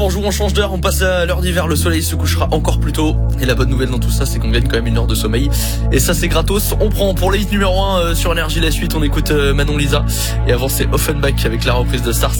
jour, on change d'heure, on passe à l'heure d'hiver, le soleil se couchera encore plus tôt. Et la bonne nouvelle dans tout ça, c'est qu'on gagne quand même une heure de sommeil. Et ça, c'est gratos. On prend pour le hit numéro 1 sur Énergie. La suite, on écoute Manon Lisa. Et avant, c'est Offenbach avec la reprise de Stars.